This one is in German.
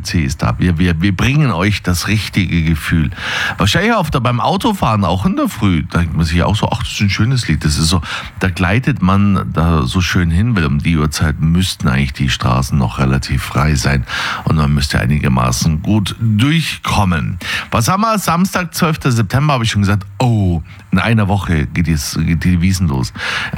ABC ist da. Wir bringen euch das richtige Gefühl. Wahrscheinlich beim Autofahren auch in der Früh, da denkt man sich auch so, ach, das ist ein schönes Lied. Das ist so, da gleitet man da so schön hin, weil um die Uhrzeit müssten eigentlich die Straßen noch relativ frei sein und man müsste einigermaßen gut durchkommen. Was haben wir? Samstag, 12. September, habe ich schon gesagt, in einer Woche geht die Wiesn los.